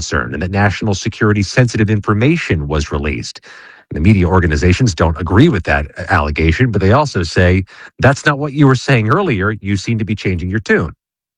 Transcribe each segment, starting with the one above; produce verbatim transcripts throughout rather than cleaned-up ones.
concern and that national security sensitive information was released. The media organizations don't agree with that allegation, but they also say, that's not what you were saying earlier. You seem to be changing your tune.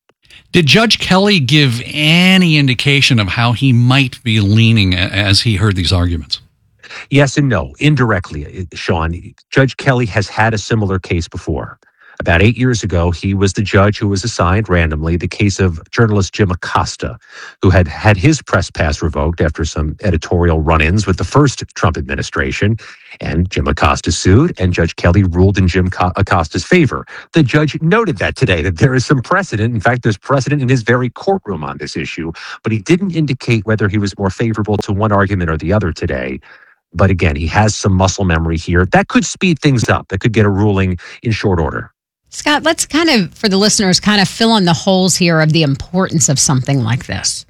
Did Judge Kelly give any indication of how he might be leaning as he heard these arguments? Yes and no. Indirectly, Sean. Judge Kelly has had a similar case before. About eight years ago, he was the judge who was assigned randomly the case of journalist Jim Acosta, who had had his press pass revoked after some editorial run-ins with the first Trump administration. And Jim Acosta sued, and Judge Kelly ruled in Jim Acosta's favor. The judge noted that today, that there is some precedent. In fact, there's precedent in his very courtroom on this issue, but he didn't indicate whether he was more favorable to one argument or the other today. But again, he has some muscle memory here. That could speed things up. That could get a ruling in short order. Scott, let's kind of, for the listeners, kind of fill in the holes here of the importance of something like this.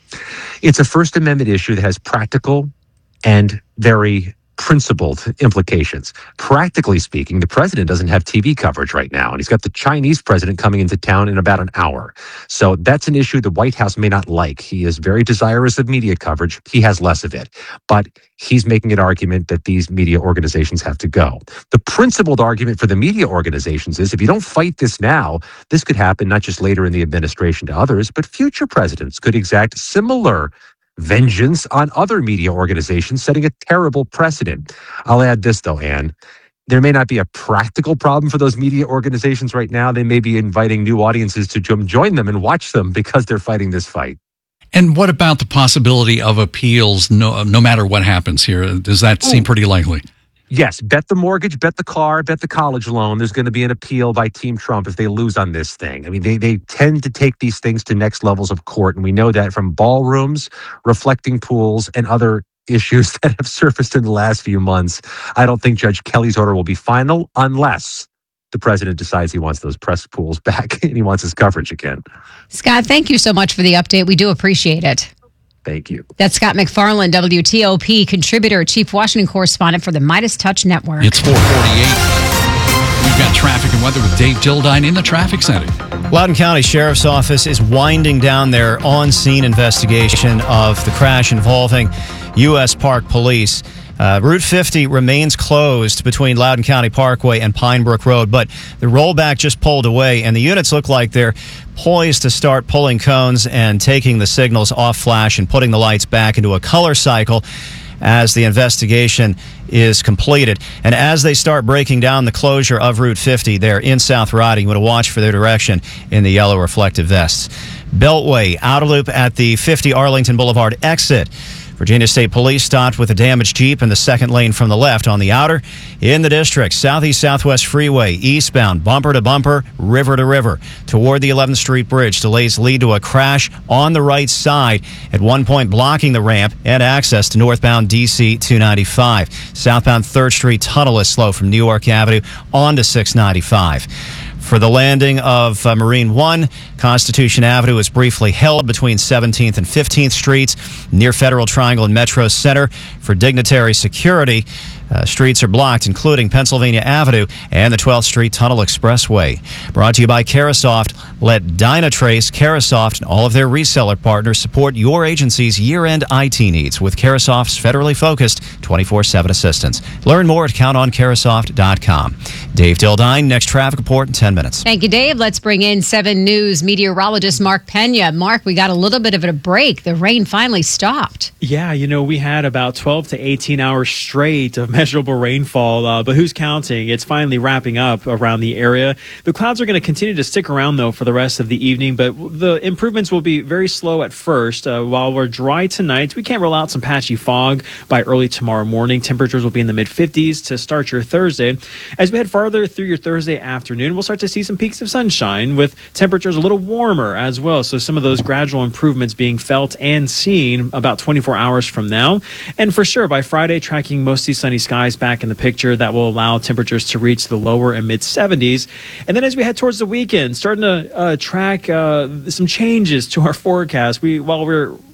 It's a First Amendment issue that has practical and very principled implications. Practically speaking, the president doesn't have T V coverage right now, and he's got the Chinese president coming into town in about an hour. So that's an issue the White House may not like. He is very desirous of media coverage. He has less of it. But he's making an argument that these media organizations have to go. The principled argument for the media organizations is if you don't fight this now, this could happen not just later in the administration to others, but future presidents could exact similar vengeance on other media organizations, setting a terrible precedent. I'll add this, though, Ann. There may not be a practical problem for those media organizations right now. They may be inviting new audiences to join them and watch them because they're fighting this fight. And what about the possibility of appeals no, no matter what happens here? Does that seem pretty likely? Yes, bet the mortgage, bet the car, bet the college loan. There's going to be an appeal by Team Trump if they lose on this thing. I mean, they, they tend to take these things to next levels of court. And we know that from ballrooms, reflecting pools, and other issues that have surfaced in the last few months. I don't think Judge Kelly's order will be final unless the president decides he wants those press pools back and he wants his coverage again. Scott, thank you so much for the update. We do appreciate it. Thank you. That's Scott MacFarlane, W T O P contributor, chief Washington correspondent for the Midas Touch Network. It's four forty-eight. We've got traffic and weather with Dave Dildine in the traffic center. Loudoun County Sheriff's Office is winding down their on-scene investigation of the crash involving U S Park Police. Uh, Route fifty remains closed between Loudoun County Parkway and Pine Brook Road, but the rollback just pulled away, and the units look like they're poised to start pulling cones and taking the signals off flash and putting the lights back into a color cycle as the investigation is completed. And as they start breaking down the closure of Route fifty there in South Riding, you want to watch for their direction in the yellow reflective vests. Beltway, outer loop at the fifty Arlington Boulevard exit. Virginia State Police stopped with a damaged Jeep in the second lane from the left on the outer. In the district, Southeast Southwest Freeway, eastbound, bumper to bumper, river to river. Toward the eleventh Street Bridge, delays lead to a crash on the right side, at one point blocking the ramp and access to northbound D C two ninety-five. Southbound third Street tunnel is slow from New York Avenue onto six ninety-five. For the landing of uh, Marine One, Constitution Avenue is briefly held between seventeenth and fifteenth Streets near Federal Triangle and Metro Center for dignitary security. Uh, streets are blocked, including Pennsylvania Avenue and the twelfth Street Tunnel Expressway. Brought to you by Carasoft. Let Dynatrace, Carasoft, and all of their reseller partners support your agency's year-end I T needs with Carasoft's federally focused twenty-four seven assistance. Learn more at count on carasoft dot com. Dave Dildine, next traffic report in ten minutes. Thank you, Dave. Let's bring in seven News meteorologist Mark Pena. Mark, we got a little bit of a break. The rain finally stopped. Yeah, you know, we had about twelve to eighteen hours straight of measurable rainfall, uh, but who's counting? It's finally wrapping up around the area. The clouds are going to continue to stick around, though, for the rest of the evening, but the improvements will be very slow at first. Uh, while we're dry tonight, we can't rule out some patchy fog by early tomorrow morning. Temperatures will be in the mid-fifties to start your Thursday. As we head farther through your Thursday afternoon, we'll start to see some peaks of sunshine with temperatures a little warmer as well. So some of those gradual improvements being felt and seen about twenty-four hours from now. And for sure, by Friday, tracking mostly sunny skies back in the picture. That will allow temperatures to reach the lower and mid-seventies. And then as we head towards the weekend, starting to uh, track uh, some changes to our forecast. We while we're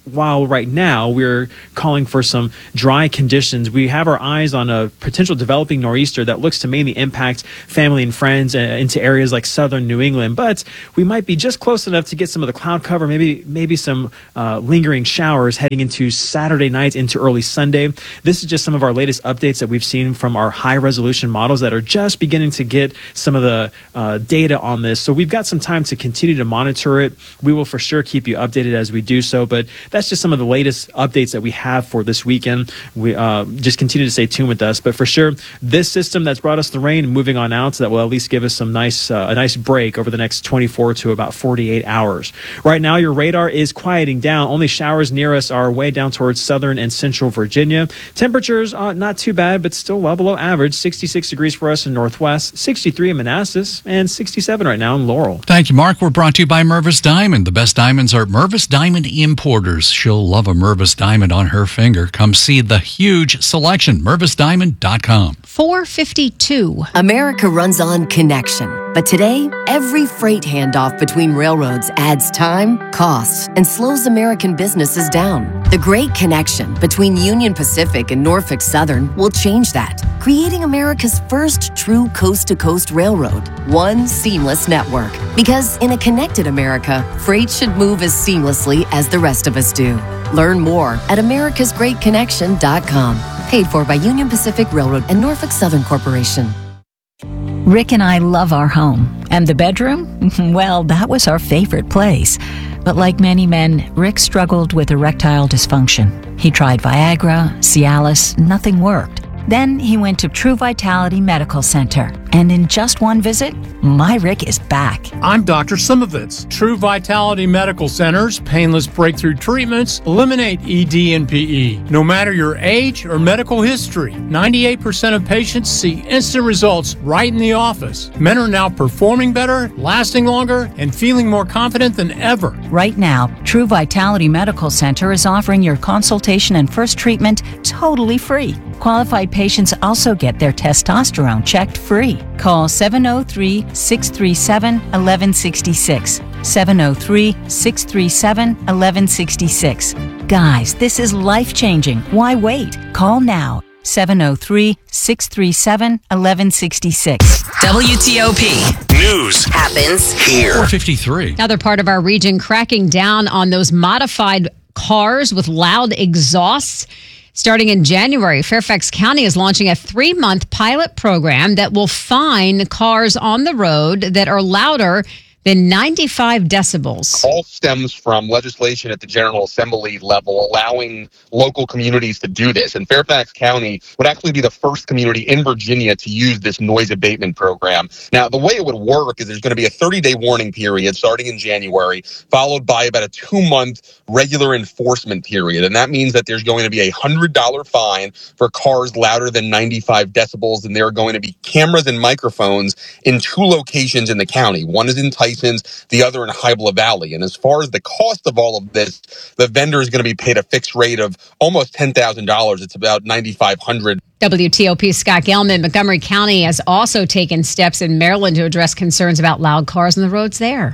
while right now we're calling for some dry conditions, we have our eyes on a potential developing nor'easter that looks to mainly impact family and friends uh, into areas like southern New England. But we might be just close enough to get some of the cloud cover, maybe maybe some uh, lingering showers heading into Saturday night into early Sunday. This is just some of our latest updates that we've seen from our high resolution models that are just beginning to get some of the uh, data on this. So we've got some time to continue to monitor it. We will for sure keep you updated as we do so, but that's just some of the latest updates that we have for this weekend. We uh, just continue to stay tuned with us, but for sure, this system that's brought us the rain moving on out, so that will at least give us some nice, uh, a nice break over the next twenty-four to about forty-eight hours. Right now, your radar is quieting down. Only showers near us are way down towards southern and central Virginia. Temperatures uh, not too bad, but still well below average. sixty-six degrees for us in Northwest, sixty-three in Manassas, and sixty-seven right now in Laurel. Thank you, Mark. We're brought to you by Mervis Diamond. The best diamonds are Mervis Diamond Importers. She'll love a Mervis Diamond on her finger. Come see the huge selection. Mervis Diamond dot com. four fifty-two. America runs on connection. But today, every freight handoff between railroads adds time, costs, and slows American businesses down. The Great Connection between Union Pacific and Norfolk Southern will change that, creating America's first true coast-to-coast railroad. One seamless network. Because in a connected America, freight should move as seamlessly as the rest of us do. Learn more at americas great connection dot com. Paid for by Union Pacific Railroad and Norfolk Southern Corporation. Rick and I love our home. And the bedroom? Well, that was our favorite place. But like many men, Rick struggled with erectile dysfunction. He tried Viagra, Cialis, nothing worked. Then he went to True Vitality Medical Center. And in just one visit, my Rick is back. I'm Doctor Simovitz. True Vitality Medical Center's painless breakthrough treatments eliminate E D and P E. No matter your age or medical history, ninety-eight percent of patients see instant results right in the office. Men are now performing better, lasting longer, and feeling more confident than ever. Right now, True Vitality Medical Center is offering your consultation and first treatment totally free. Qualified patients also get their testosterone checked free. Call seven oh three, six three seven, one one six six. seven oh three, six three seven, one one six six. Guys, this is life-changing. Why wait? Call now. seven oh three, six three seven, one one six six. W T O P. News happens here. four fifty-three. Another part of our region cracking down on those modified cars with loud exhausts. Starting in January, Fairfax County is launching a three-month pilot program that will fine cars on the road that are louder than ninety-five decibels. All stems from legislation at the General Assembly level allowing local communities to do this. And Fairfax County would actually be the first community in Virginia to use this noise abatement program. Now, the way it would work is there's going to be a thirty-day warning period starting in January, followed by about a two-month regular enforcement period. And that means that there's going to be a one hundred dollars fine for cars louder than ninety-five decibels, and there are going to be cameras and microphones in two locations in the county. One is in Tysons, the other in Hybla Valley. And as far as the cost of all of this, the vendor is going to be paid a fixed rate of almost ten thousand dollars. It's about nine thousand five hundred dollars. W T O P's Scott Gelman. Montgomery County has also taken steps in Maryland to address concerns about loud cars on the roads there.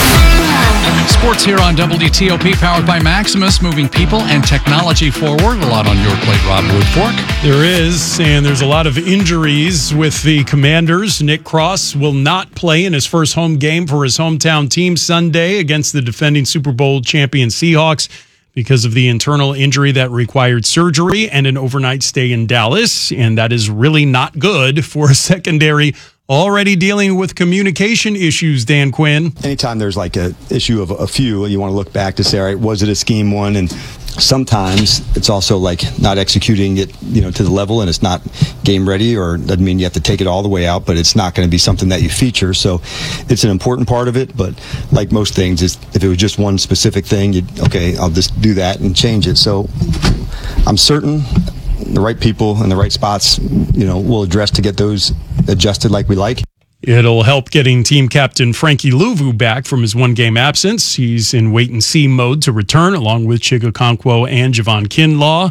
Sports here on W T O P, powered by Maximus, moving people and technology forward. A lot on your plate, Rob Woodfork. There is, and there's a lot of injuries with the Commanders. Nick Cross will not play in his first home game for his hometown team Sunday against the defending Super Bowl champion Seahawks because of the internal injury that required surgery and an overnight stay in Dallas. And that is really not good for a secondary already dealing with communication issues, Dan Quinn. Anytime there's like a issue of a few, you want to look back to say, all right, was it a scheme one? And sometimes it's also like not executing it, you know, to the level, and it's not game ready, or doesn't mean you have to take it all the way out, but it's not going to be something that you feature. So it's an important part of it, but like most things, is if it was just one specific thing, you'd, okay, I'll just do that and change it. So I'm certain the right people in the right spots, you know, will address to get those adjusted like we like. It'll help getting team captain Frankie Louvu back from his one-game absence. He's in wait-and-see mode to return, along with Chig Okonkwo and Javon Kinlaw.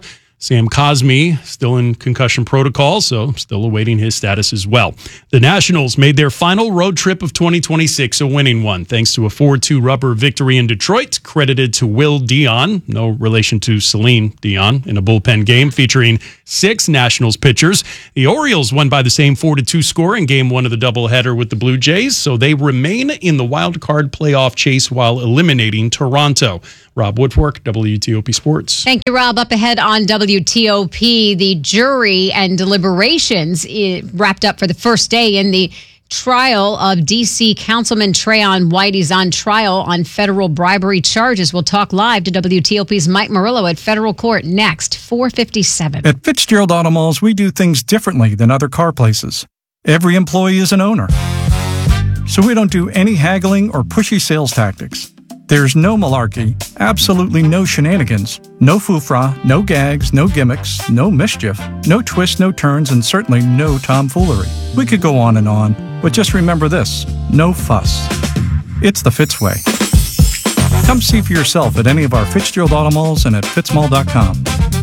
Sam Cosmi still in concussion protocol, so still awaiting his status as well. The Nationals made their final road trip of twenty twenty-six a winning one, thanks to a four two rubber victory in Detroit, credited to Will Dion, no relation to Celine Dion, in a bullpen game featuring six Nationals pitchers. The Orioles won by the same four to two score in game one of the doubleheader with the Blue Jays, so they remain in the wild card playoff chase while eliminating Toronto. Rob Woodfork, W T O P Sports. Thank you, Rob. Up ahead on W T O P, the jury and deliberations eh, wrapped up for the first day in the trial of D C Councilman Trayon White. He's on trial on federal bribery charges. We'll talk live to W T O P's Mike Murillo at federal court next, four fifty-seven. At Fitzgerald Auto Malls, we do things differently than other car places. Every employee is an owner. So we don't do any haggling or pushy sales tactics. There's no malarkey, absolutely no shenanigans, no foofra, no gags, no gimmicks, no mischief, no twists, no turns, and certainly no tomfoolery. We could go on and on, but just remember this, no fuss. It's the Fitz way. Come see for yourself at any of our Fitzgerald Auto Malls and at fitz mall dot com.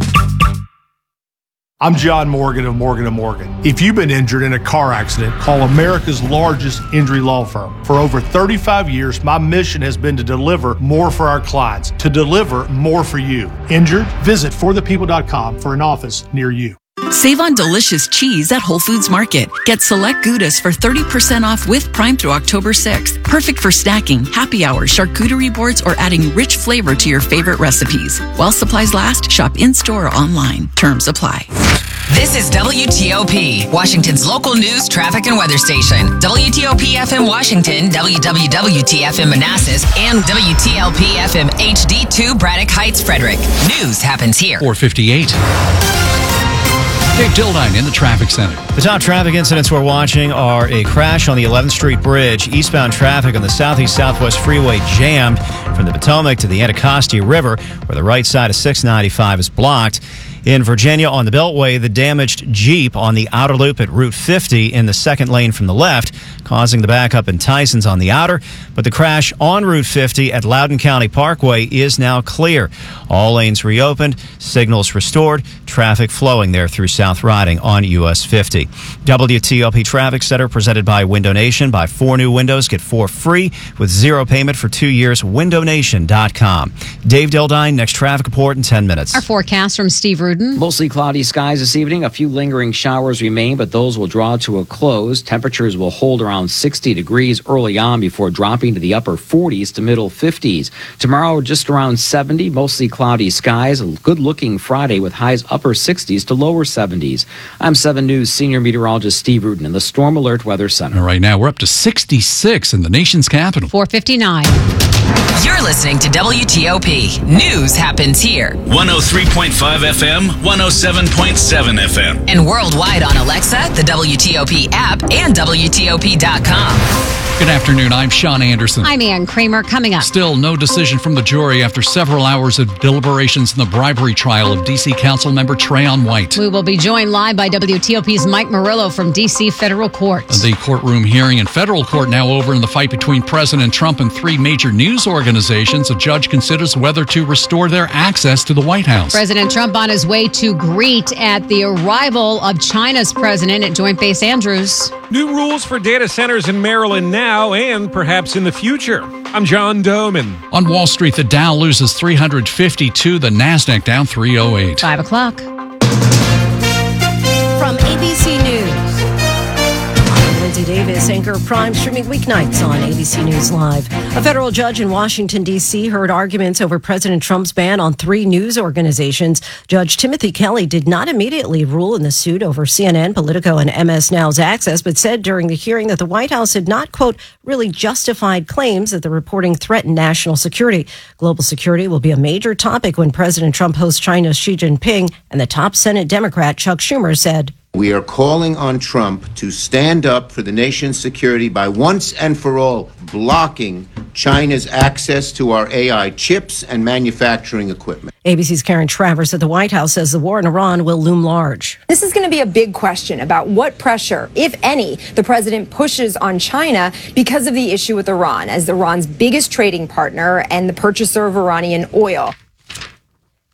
I'm John Morgan of Morgan and Morgan. If you've been injured in a car accident, call America's largest injury law firm. For over thirty-five years, my mission has been to deliver more for our clients, to deliver more for you. Injured? Visit for the people dot com for an office near you. Save on delicious cheese at Whole Foods Market. Get select Goudas for thirty percent off with Prime through October sixth. Perfect for snacking, happy hour, charcuterie boards, or adding rich flavor to your favorite recipes. While supplies last, shop in-store or online. Terms apply. This is W T O P, Washington's local news, traffic, and weather station. W T O P F M Washington, W W W T F M Manassas, and W T L P F M H D two Braddock Heights, Frederick. News happens here. four fifty-eight. Dave Dildine in the traffic center. The top traffic incidents we're watching are a crash on the eleventh Street Bridge. Eastbound traffic on the Southeast Southwest Freeway jammed from the Potomac to the Anacostia River, where the right side of six ninety-five is blocked. In Virginia on the Beltway, the damaged Jeep on the outer loop at Route fifty in the second lane from the left, causing the backup in Tyson's on the outer. But the crash on Route fifty at Loudoun County Parkway is now clear. All lanes reopened, signals restored, traffic flowing there through South Riding on U S fifty. W T O P Traffic Center presented by Window Nation. Buy four new windows, get four free with zero payment for two years. window nation dot com. Dave Dildine, next traffic report in ten minutes. Our forecast from Steve Rudin. Mostly cloudy skies this evening. A few lingering showers remain, but those will draw to a close. Temperatures will hold around sixty degrees early on before dropping to the upper forties to middle fifties. Tomorrow, just around seventy, mostly cloudy skies. A good-looking Friday with highs upper sixties to lower seventies. I'm seven News senior meteorologist Steve Rudin in the Storm Alert Weather Center. Right now, we're up to sixty-six in the nation's capital. four fifty-nine. You're listening to W T O P. News happens here. one oh three point five F M, one oh seven point seven F M. And worldwide on Alexa, the W T O P app, and W T O P dot com. Good afternoon. I'm Sean Anderson. I'm Ann Kramer. Coming up. Still no decision from the jury after several hours of deliberations in the bribery trial of D C Council member Trayon White. We will be joined live by W T O P's Mike Murillo from D C Federal Court. The courtroom hearing in federal court now over in the fight between President Trump and three major news organizations. A judge considers whether to restore their access to the White House. President Trump on his way to greet at the arrival of China's president at Joint Base Andrews. New rules for data centers in Maryland now and perhaps in the future. I'm John Doman. On Wall Street, the Dow loses three hundred fifty-two, the NASDAQ down three oh eight. Five o'clock. From A B C News, I'm Lindsay Davis, anchor of Prime, streaming weeknights on A B C News Live. A federal judge in Washington, D C heard arguments over President Trump's ban on three news organizations. Judge Timothy Kelly did not immediately rule in the suit over C N N, Politico, and M S Now's access, but said during the hearing that the White House had not, quote, really justified claims that the reporting threatened national security. Global security will be a major topic when President Trump hosts China's Xi Jinping, and the top Senate Democrat, Chuck Schumer, said, "We are calling on Trump to stand up for the nation's security by once and for all blocking China's access to our A I chips and manufacturing equipment." A B C's Karen Travers at the White House says the war in Iran will loom large. This is going to be a big question about what pressure, if any, the president pushes on China because of the issue with Iran, as Iran's biggest trading partner and the purchaser of Iranian oil.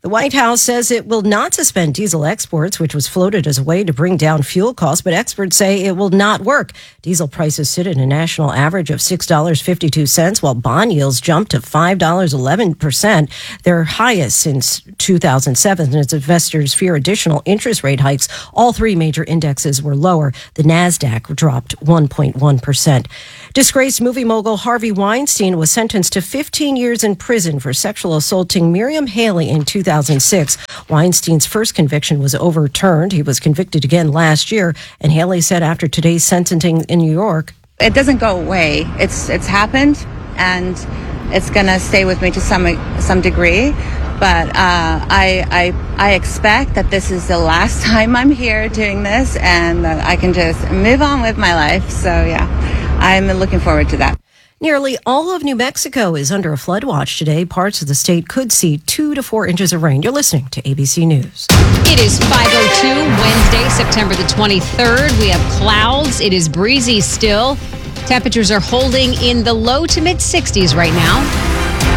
The White House says it will not suspend diesel exports, which was floated as a way to bring down fuel costs, but experts say it will not work. Diesel prices sit at a national average of six dollars and fifty-two cents, while bond yields jumped to five dollars and eleven cents, their highest since two thousand seven. As investors fear additional interest rate hikes, all three major indexes were lower. The NASDAQ dropped one point one percent. Disgraced movie mogul Harvey Weinstein was sentenced to fifteen years in prison for sexual assaulting Miriam Haley in two thousand six. Weinstein's first conviction was overturned. He was convicted again last year, and Haley said after today's sentencing in New York, "It doesn't go away. It's it's happened, and it's going to stay with me to some some degree. But uh, I, I I expect that this is the last time I'm here doing this, and that I can just move on with my life. So yeah, I'm looking forward to that." Nearly all of New Mexico is under a flood watch today. Parts of the state could see two to four inches of rain. You're listening to A B C News. It is five oh two, Wednesday, September the twenty-third. We have clouds. It is breezy still. Temperatures are holding in the low to mid sixties right now.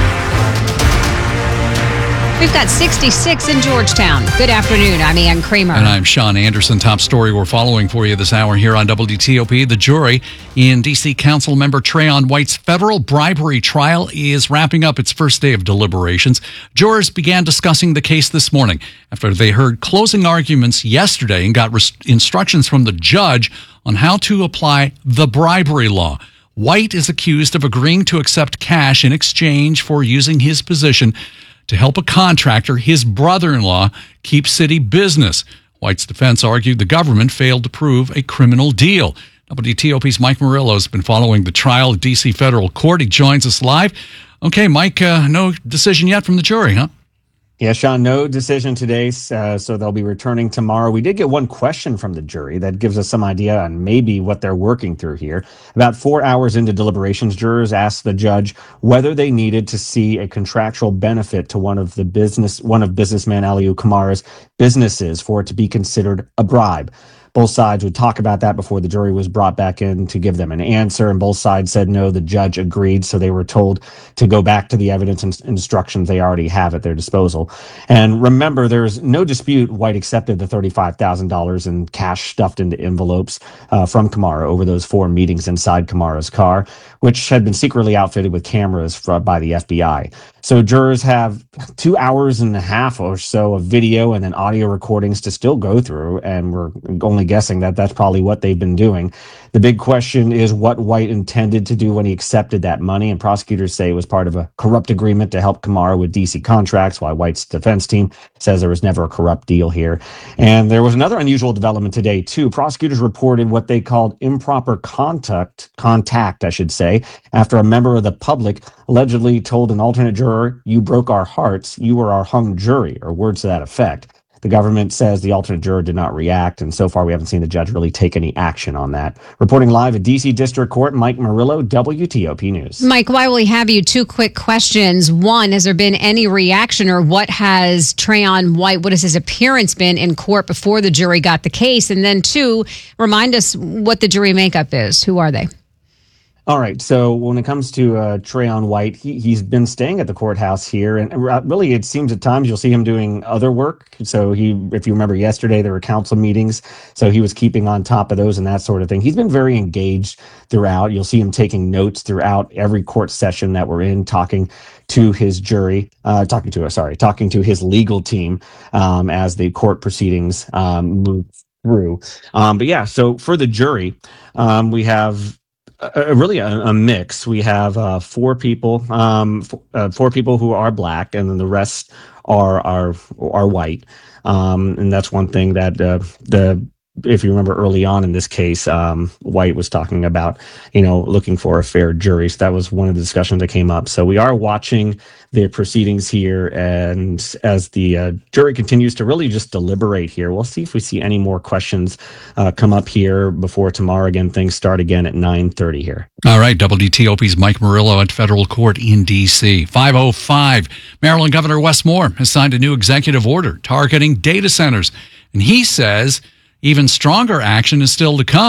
We've got sixty-six in Georgetown. Good afternoon. I'm Ann Kramer. And I'm Sean Anderson. Top story we're following for you this hour here on W T O P. The jury in D C Council member Trayon White's federal bribery trial is wrapping up its first day of deliberations. Jurors began discussing the case this morning after they heard closing arguments yesterday and got res- instructions from the judge on how to apply the bribery law. White is accused of agreeing to accept cash in exchange for using his position to help a contractor, his brother-in-law, keep city business. White's defense argued the government failed to prove a criminal deal. W T O P's Mike Murillo has been following the trial at D C federal court. He joins us live. Okay, Mike, uh, no decision yet from the jury, huh? Yeah, Sean, no decision today, uh, so they'll be returning tomorrow. We did get one question from the jury that gives us some idea on maybe what they're working through here. About four hours into deliberations, jurors asked the judge whether they needed to see a contractual benefit to one of the business, one of businessman Aliu Kamara's businesses for it to be considered a bribe. Both sides would talk about that before the jury was brought back in to give them an answer, and both sides said no. The judge agreed, so they were told to go back to the evidence and instructions they already have at their disposal. And remember, there's no dispute White accepted the thirty-five thousand dollars in cash stuffed into envelopes uh, from Kamara over those four meetings inside Kamara's car, which had been secretly outfitted with cameras for, by the F B I. So jurors have two hours and a half or so of video and then audio recordings to still go through, and we're only guessing that that's probably what they've been doing. The big question is what White intended to do when he accepted that money, and prosecutors say it was part of a corrupt agreement to help Kamara with D C contracts, while White's defense team says there was never a corrupt deal here. And there was another unusual development today, too. Prosecutors reported what they called improper contact, contact, I should say, after a member of the public allegedly told an alternate juror, "You broke our hearts, you were our hung jury," or words to that effect. The government says the alternate juror did not react, and so far we haven't seen the judge really take any action on that. Reporting live at D C District Court, Mike Murillo, W T O P News. Mike, while we have you, two quick questions. One, has there been any reaction, or what has Trayon White, what has his appearance been in court before the jury got the case? And then two, remind us what the jury makeup is. Who are they? All right. So when it comes to uh, Trayon White, he, he's been staying at the courthouse here. And really, it seems at times you'll see him doing other work. So he, if you remember yesterday, there were council meetings. So he was keeping on top of those and that sort of thing. He's been very engaged throughout. You'll see him taking notes throughout every court session that we're in, talking to his jury, uh, talking to, uh, sorry, talking to his legal team um, as the court proceedings um, move through. Um, but yeah, so for the jury, um, we have A, really a, a mix. We have uh, four people, um, f- uh, four people who are black, and then the rest are are are white. Um, and that's one thing that uh, the if you remember early on in this case, um, White was talking about, you know, looking for a fair jury. So that was one of the discussions that came up. So we are watching the proceedings here, and as the uh, jury continues to really just deliberate here, we'll see if we see any more questions uh, come up here before tomorrow. Again, things start again at nine thirty here. All right, W T O P's Mike Murillo at federal court in D C. five oh five, Maryland Governor Wes Moore has signed a new executive order targeting data centers, and he says even stronger action is still to come.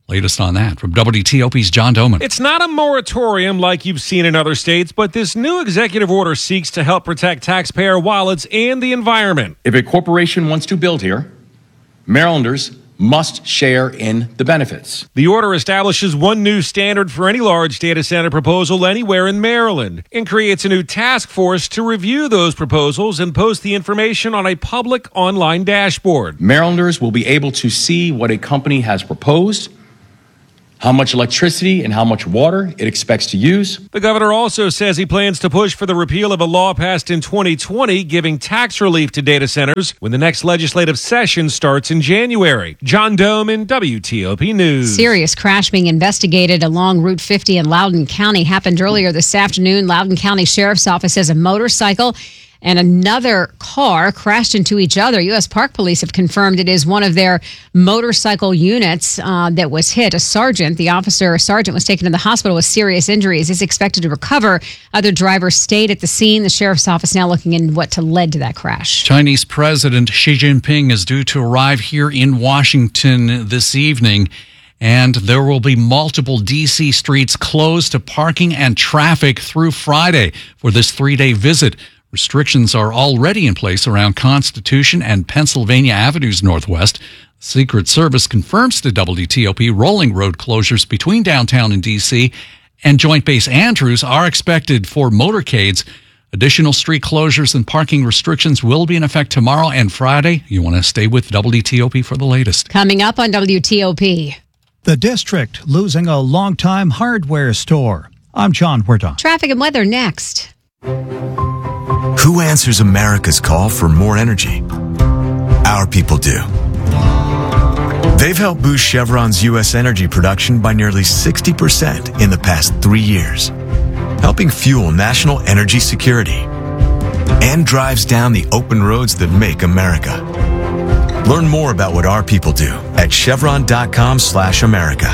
Latest on that from W T O P's John Doman. It's not a moratorium like you've seen in other states, but this new executive order seeks to help protect taxpayer wallets and the environment. If a corporation wants to build here, Marylanders must share in the benefits. The order establishes one new standard for any large data center proposal anywhere in Maryland and creates a new task force to review those proposals and post the information on a public online dashboard. Marylanders will be able to see what a company has proposed, how much electricity and how much water it expects to use. The governor also says he plans to push for the repeal of a law passed in twenty twenty giving tax relief to data centers when the next legislative session starts in January. John Doman, W T O P News. Serious crash being investigated along Route fifty in Loudoun County happened earlier this afternoon. Loudoun County Sheriff's Office says a motorcycle and another car crashed into each other. U S Park Police have confirmed it is one of their motorcycle units uh, that was hit. A sergeant, the officer, a sergeant was taken to the hospital with serious injuries. Is expected to recover. Other drivers stayed at the scene. The sheriff's office now looking into what led to that crash. Chinese President Xi Jinping is due to arrive here in Washington this evening, and there will be multiple D C streets closed to parking and traffic through Friday for this three-day visit. Restrictions are already in place around Constitution and Pennsylvania Avenues Northwest. Secret Service confirms to W T O P rolling road closures between downtown and D C and Joint Base Andrews are expected for motorcades. Additional street closures and parking restrictions will be in effect tomorrow and Friday. You want to stay with W T O P for the latest. Coming up on W T O P. The district losing a longtime hardware store. I'm John Huerta. Traffic and weather next. Who answers America's call for more energy? Our people do. They've helped boost Chevron's U S energy production by nearly sixty percent in the past three years, helping fuel national energy security and drives down the open roads that make America. Learn more about what our people do at chevron.com slash America.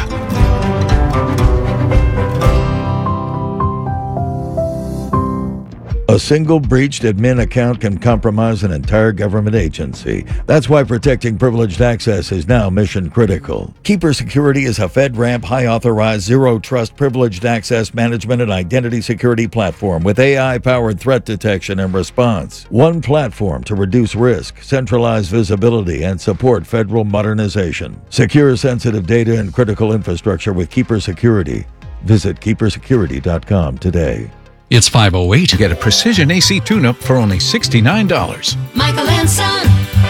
A single breached admin account can compromise an entire government agency. That's why protecting privileged access is now mission critical. Keeper Security is a FedRAMP high-authorized, zero-trust privileged access management and identity security platform with A I-powered threat detection and response. One platform to reduce risk, centralize visibility, and support federal modernization. Secure sensitive data and critical infrastructure with Keeper Security. Visit keeper security dot com today. It's five oh eight. Get a precision A C tune-up for only sixty-nine dollars. Michael and Son.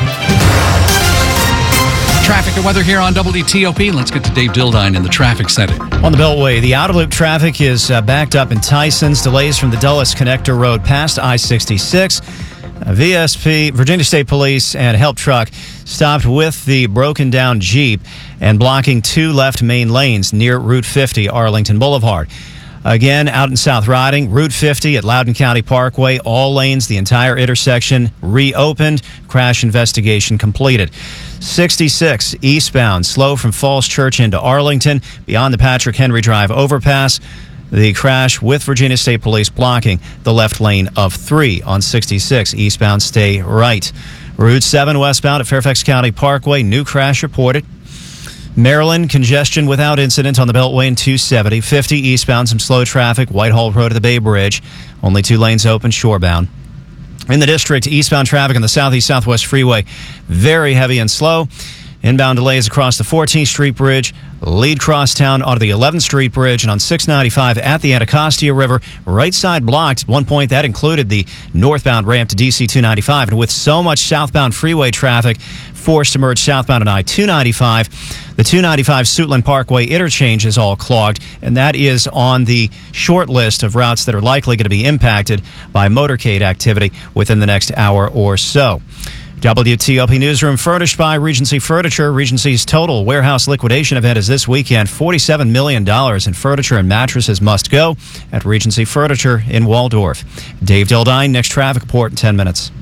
Traffic and weather here on W T O P. Let's get to Dave Dildine in the traffic center. On the Beltway, the outer loop traffic is uh, backed up in Tysons. Delays from the Dulles Connector Road past I sixty-six. Uh, V S P, Virginia State Police, and a help truck stopped with the broken down Jeep and blocking two left main lanes near Route fifty, Arlington Boulevard. Again, out in South Riding, Route fifty at Loudoun County Parkway, all lanes, the entire intersection reopened. Crash investigation completed. sixty-six eastbound, slow from Falls Church into Arlington, beyond the Patrick Henry Drive overpass. The crash with Virginia State Police blocking the left lane of three on sixty-six eastbound, stay right. Route seven westbound at Fairfax County Parkway, new crash reported. Maryland, congestion without incident on the Beltway in two seventy. fifty eastbound, some slow traffic. Whitehall Road to the Bay Bridge. Only two lanes open, shorebound. In the district, eastbound traffic on the Southeast Southwest Freeway, very heavy and slow. Inbound delays across the fourteenth Street Bridge, lead crosstown onto the eleventh Street Bridge, and on six ninety-five at the Anacostia River. Right side blocked. At one point, that included the northbound ramp to D C two ninety-five. And with so much southbound freeway traffic forced to merge southbound on I two ninety-five, the two ninety-five Suitland Parkway interchange is all clogged, and that is on the short list of routes that are likely going to be impacted by motorcade activity within the next hour or so. W T O P Newsroom furnished by Regency Furniture. Regency's total warehouse liquidation event is this weekend. forty-seven million dollars in furniture and mattresses must go at Regency Furniture in Waldorf. Dave Dildine, next traffic report in ten minutes.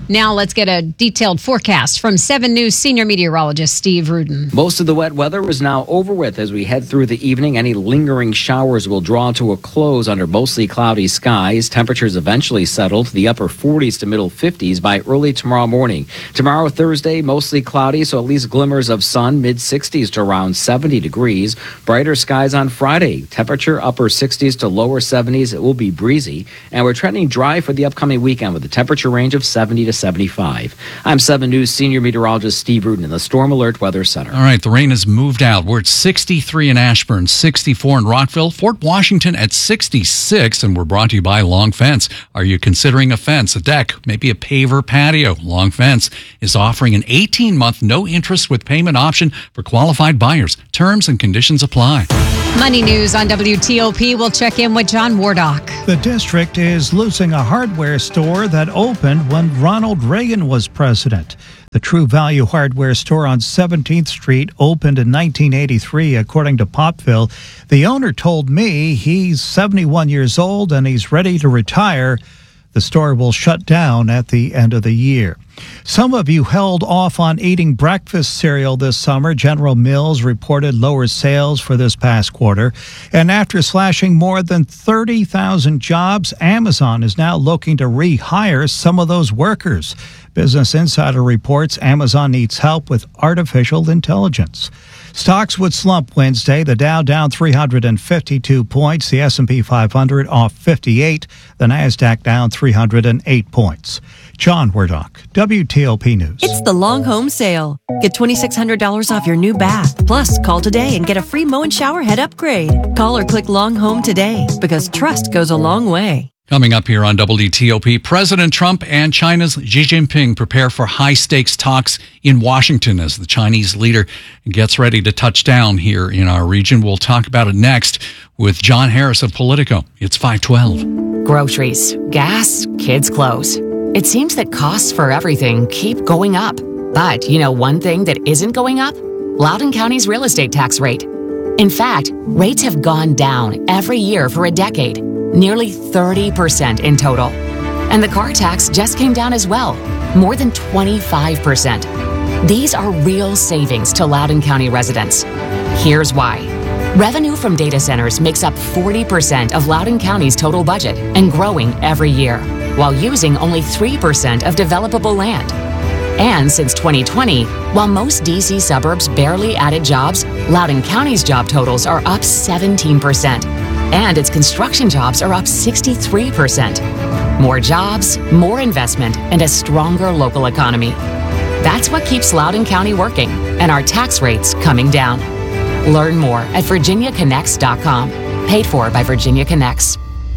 Now let's get a detailed forecast from seven News senior meteorologist Steve Rudin. Most of the wet weather is now over with as we head through the evening. Any lingering showers will draw to a close under mostly cloudy skies. Temperatures eventually settle to the upper forties to middle fifties by early tomorrow morning. Tomorrow, Thursday, mostly cloudy, so at least glimmers of sun, mid sixties to around seventy degrees. Brighter skies on Friday. Temperature upper sixties to lower seventies. It will be breezy. And we're trending dry for the upcoming weekend with a temperature range of seventy to seventy-five. I'm seven News senior meteorologist Steve Rudin in the Storm Alert Weather Center. All right, the rain has moved out. We're at sixty-three in Ashburn, sixty-four in Rockville, Fort Washington at sixty-six, and we're brought to you by Long Fence. Are you considering a fence, a deck, maybe a paver patio? Long Fence is offering an eighteen-month no-interest with payment option for qualified buyers. Terms and conditions apply. Money News on W T O P. We'll check in with John Wardock. The district is losing a hardware store that opened when Ronald Reagan was president. The True Value hardware store on seventeenth Street opened in nineteen eighty-three, according to Popville. The owner told me he's seventy-one years old and he's ready to retire. The store will shut down at the end of the year. Some of you held off on eating breakfast cereal this summer. General Mills reported lower sales for this past quarter. And after slashing more than thirty thousand jobs, Amazon is now looking to rehire some of those workers. Business Insider reports Amazon needs help with artificial intelligence. Stocks would slump Wednesday. The Dow down three hundred fifty-two points. The S and P five hundred off fifty-eight. The Nasdaq down three hundred eight points. John Wardock, W T O P News. It's the long home sale. Get twenty-six hundred dollars off your new bath. Plus, call today and get a free mow and shower head upgrade. Call or click Long Home today because trust goes a long way. Coming up here on W T O P, President Trump and China's Xi Jinping prepare for high-stakes talks in Washington as the Chinese leader gets ready to touch down here in our region. We'll talk about it next with John Harris of Politico. It's five twelve. Groceries, gas, kids' clothes. It seems that costs for everything keep going up. But you know one thing that isn't going up? Loudoun County's real estate tax rate. In fact, rates have gone down every year for a decade. Nearly thirty percent in total. And the car tax just came down as well, more than twenty-five percent. These are real savings to Loudoun County residents. Here's why. Revenue from data centers makes up forty percent of Loudoun County's total budget and growing every year, while using only three percent of developable land. And since twenty twenty, while most D C suburbs barely added jobs, Loudoun County's job totals are up seventeen percent. And its construction jobs are up sixty-three percent. More jobs, more investment, and a stronger local economy. That's what keeps Loudoun County working and our tax rates coming down. Learn more at virginia connects dot com. Paid for by Virginia Connects.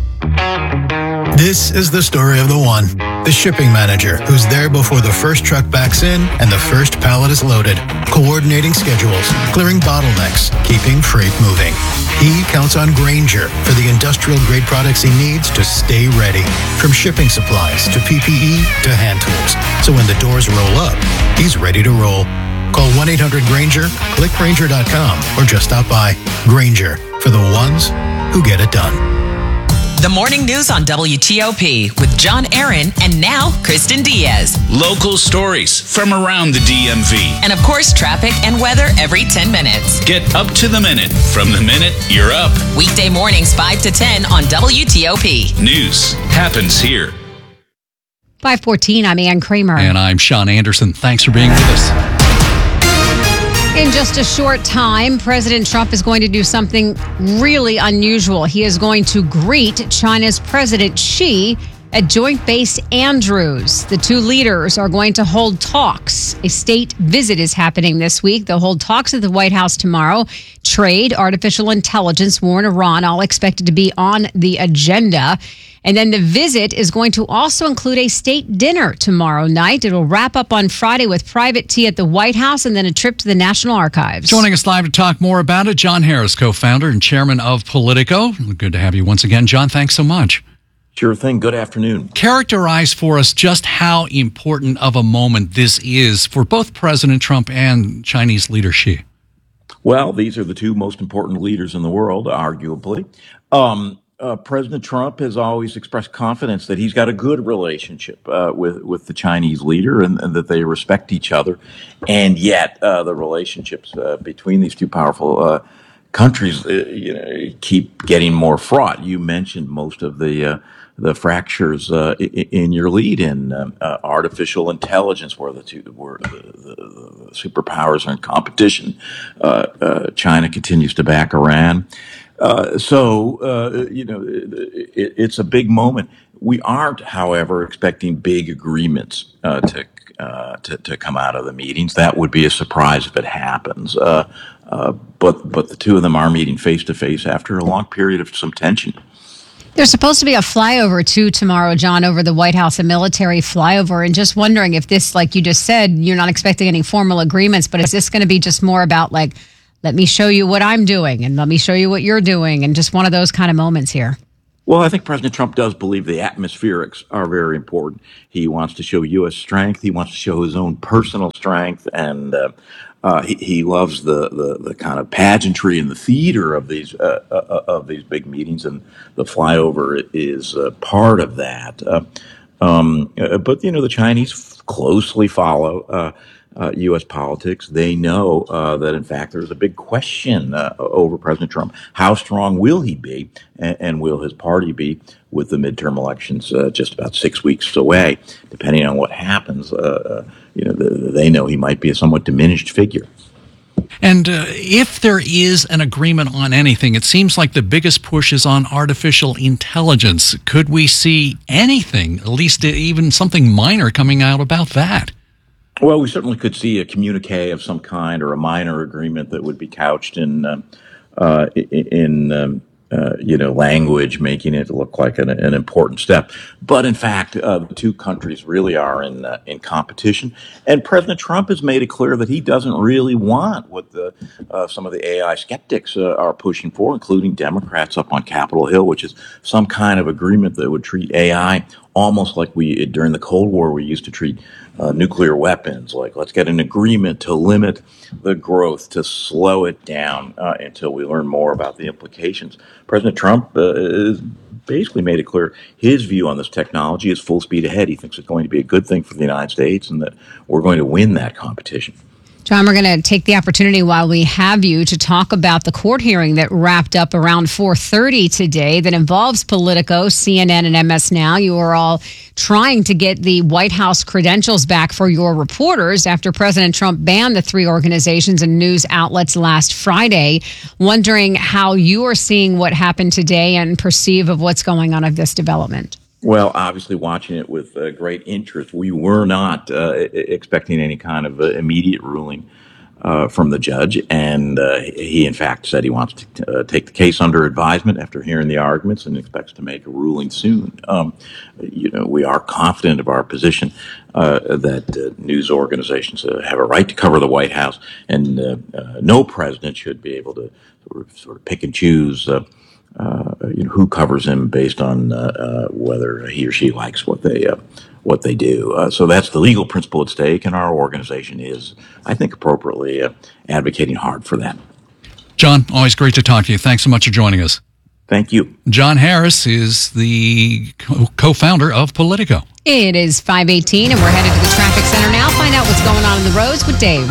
This is the story of the one, the shipping manager, who's there before the first truck backs in and the first pallet is loaded, coordinating schedules, clearing bottlenecks, keeping freight moving. He counts on Grainger for the industrial-grade products he needs to stay ready, from shipping supplies to P P E to hand tools. So when the doors roll up, he's ready to roll. Call one eight hundred Grainger, click Grainger dot com, or just stop by. Grainger, for the ones who get it done. The morning news on W T O P with John Aaron and now Kristen Diaz. Local stories from around the D M V. And of course, traffic and weather every ten minutes. Get up to the minute from the minute you're up. Weekday mornings five to ten on W T O P. News happens here. five fourteen, I'm Ann Kramer. And I'm Sean Anderson. Thanks for being with us. In just a short time, President Trump is going to do something really unusual. He is going to greet China's President Xi at Joint Base Andrews. The two leaders are going to hold talks. A state visit is happening this week. They'll hold talks at the White House tomorrow. Trade, artificial intelligence, war in Iran, all expected to be on the agenda. And then the visit is going to also include a state dinner tomorrow night. It'll wrap up on Friday with private tea at the White House and then a trip to the National Archives. Joining us live to talk more about it, John Harris, co-founder and chairman of Politico. Good to have you once again, John. Thanks so much. Sure thing. Good afternoon. Characterize for us just how important of a moment this is for both President Trump and Chinese leader Xi. Well, these are the two most important leaders in the world, arguably. Um, uh, President Trump has always expressed confidence that he's got a good relationship uh, with with the Chinese leader, and, and that they respect each other. And yet, uh, the relationships uh, between these two powerful uh, countries, uh, you know, keep getting more fraught. You mentioned most of the uh, the fractures uh, in your lead in um, uh, artificial intelligence, where the two where the, the, the superpowers are in competition. Uh, uh, China continues to back Iran. Uh, so, uh, you know, it, it's a big moment. We aren't, however, expecting big agreements uh, to, uh, to to come out of the meetings. That would be a surprise if it happens. Uh, uh, but but the two of them are meeting face to face after a long period of some tension. There's supposed to be a flyover, too, tomorrow, John, over the White House, a military flyover. And just wondering if this, like you just said, you're not expecting any formal agreements, but is this going to be just more about, like, let me show you what I'm doing and let me show you what you're doing, and just one of those kind of moments here? Well, I think President Trump does believe the atmospherics are very important. He wants to show U S strength. He wants to show his own personal strength, and uh, uh, he, he loves the, the, the kind of pageantry and the theater of these uh, uh, of these big meetings, and the flyover is uh, part of that. Uh, um, uh, but you know, the Chinese closely follow Uh, Uh, U S politics. They know uh, that, in fact, there's a big question uh, over President Trump. How strong will he be, and, and will his party be, with the midterm elections uh, just about six weeks away? Depending on what happens, uh, you know, the, they know he might be a somewhat diminished figure. And uh, if there is an agreement on anything, it seems like the biggest push is on artificial intelligence. Could we see anything, at least even something minor, coming out about that? Well, we certainly could see a communique of some kind, or a minor agreement that would be couched in, uh, uh, in um, uh, you know, language, making it look like an, an important step. But in fact, uh, the two countries really are in uh, in competition, and President Trump has made it clear that he doesn't really want what the uh, some of the A I skeptics uh, are pushing for, including Democrats up on Capitol Hill, which is some kind of agreement that would treat A I almost like we during the Cold War we used to treat uh, nuclear weapons. Like, let's get an agreement to limit the growth, to slow it down uh, until we learn more about the implications. President Trump uh, has basically made it clear his view on this technology is full speed ahead. He thinks it's going to be a good thing for the United States, and that we're going to win that competition. John, we're going to take the opportunity while we have you to talk about the court hearing that wrapped up around four thirty today that involves Politico, C N N, and M S Now. You are all trying to get the White House credentials back for your reporters after President Trump banned the three organizations and news outlets last Friday. Wondering how you are seeing what happened today and perceive of what's going on of this development. Well, obviously watching it with uh, great interest. We were not uh, expecting any kind of uh, immediate ruling uh, from the judge, and uh, he, in fact, said he wants to uh, take the case under advisement after hearing the arguments, and expects to make a ruling soon. Um, you know, we are confident of our position uh, that uh, news organizations uh, have a right to cover the White House, and uh, uh, no president should be able to sort of, sort of pick and choose Uh, Uh, you know, who covers him based on uh, uh, whether he or she likes what they uh, what they do. Uh, so that's the legal principle at stake, and our organization is, I think, appropriately uh, advocating hard for that. John, always great to talk to you. Thanks so much for joining us. Thank you. John Harris is the co-founder of Politico. It is five eighteen, and we're headed to the traffic center now. Find out what's going on in the roads with Dave.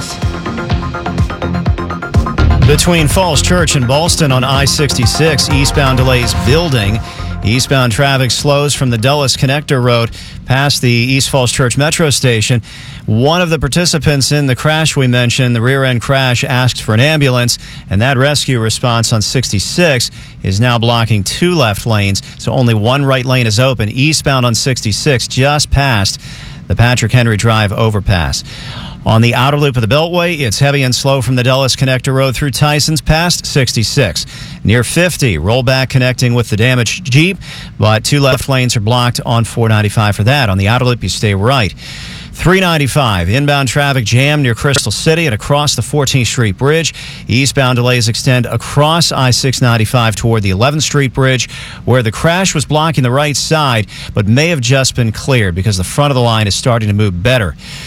Between Falls Church and Ballston on I sixty-six, eastbound delays building. Eastbound traffic slows from the Dulles Connector Road past the East Falls Church Metro Station. One of the participants in the crash we mentioned, the rear-end crash, asked for an ambulance, and that rescue response on sixty-six is now blocking two left lanes, so only one right lane is open. Eastbound on sixty-six, just past the Patrick Henry Drive overpass. On the outer loop of the Beltway, it's heavy and slow from the Dulles Connector Road through Tyson's past sixty-six. Near fifty, rollback connecting with the damaged Jeep, but two left lanes are blocked on four ninety-five for that. On the outer loop, you stay right. three ninety-five, inbound traffic jam near Crystal City and across the fourteenth Street Bridge. Eastbound delays extend across I six ninety-five toward the eleventh Street Bridge, where the crash was blocking the right side, but may have just been cleared because the front of the line is starting to move better.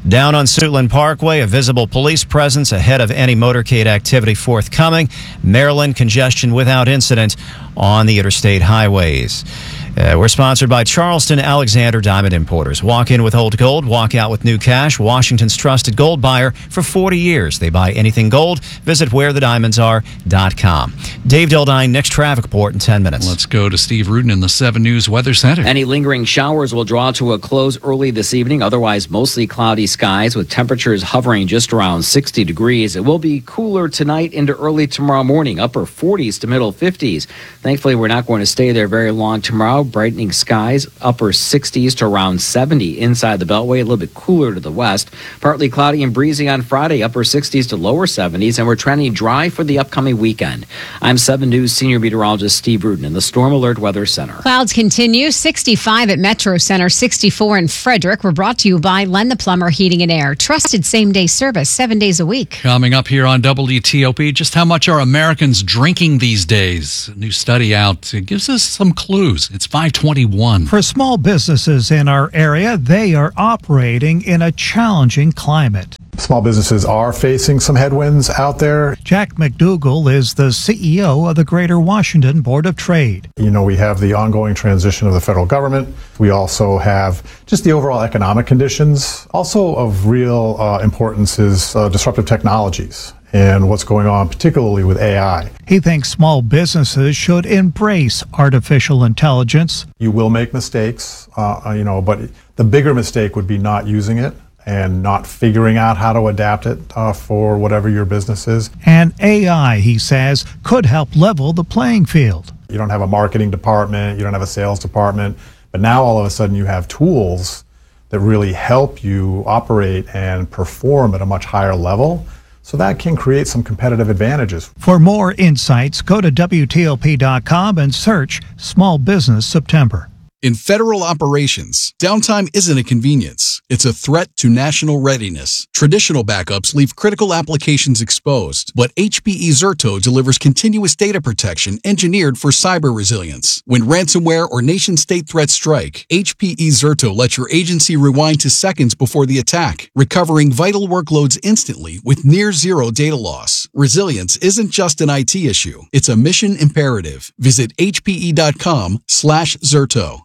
Down on Suitland Parkway, a visible police presence ahead of any motorcade activity forthcoming. Maryland, congestion without incident on the interstate highways. Uh, we're sponsored by Charleston Alexander Diamond Importers. Walk in with old gold, walk out with new cash. Washington's trusted gold buyer for forty years. They buy anything gold. Visit where the diamonds are dot com. Dave Dildine, next traffic report in ten minutes. Let's go to Steve Rudin in the seven News Weather Center. Any lingering showers will draw to a close early this evening. Otherwise, mostly cloudy skies with temperatures hovering just around sixty degrees. It will be cooler tonight into early tomorrow morning, upper forties to middle fifties. Thankfully, we're not going to stay there very long tomorrow. Brightening skies, upper sixties to around seventy inside the Beltway, a little bit cooler to the west. Partly cloudy and breezy on Friday, upper sixties to lower seventies, and we're trending dry for the upcoming weekend. I'm seven News senior meteorologist Steve Rudin in the Storm Alert Weather Center. Clouds continue, sixty-five at Metro Center, sixty-four in Frederick. We're brought to you by Len the Plumber Heating and Air. Trusted same-day service, seven days a week. Coming up here on W T O P, just how much are Americans drinking these days? A new study out it gives us some clues. It's five twenty-one. For small businesses in our area, they are operating in a challenging climate. Small businesses are facing some headwinds out there. Jack McDougall is the C E O of the Greater Washington Board of Trade. You know, we have the ongoing transition of the federal government. We also have just the overall economic conditions. Also of real uh, importance is uh, disruptive technologies and what's going on, particularly with A I. He thinks small businesses should embrace artificial intelligence. You will make mistakes, uh, you know, but the bigger mistake would be not using it and not figuring out how to adapt it uh, for whatever your business is. And A I, he says, could help level the playing field. You don't have a marketing department, you don't have a sales department, but now all of a sudden you have tools that really help you operate and perform at a much higher level. So that can create some competitive advantages. For more insights, go to W T O P dot com and search Small Business September. In federal operations, downtime isn't a convenience. It's a threat to national readiness. Traditional backups leave critical applications exposed, but H P E Zerto delivers continuous data protection engineered for cyber resilience. When ransomware or nation-state threats strike, H P E Zerto lets your agency rewind to seconds before the attack, recovering vital workloads instantly with near-zero data loss. Resilience isn't just an I T issue. It's a mission imperative. Visit H P E dot com slash Zerto.